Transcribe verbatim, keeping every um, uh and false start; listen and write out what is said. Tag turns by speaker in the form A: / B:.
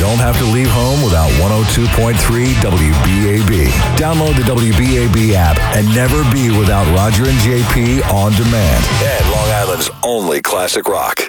A: don't have to leave home without one oh two point three W B A B. Download the W B A B app and never be without Roger and J P on demand. And Long Island's only classic rock.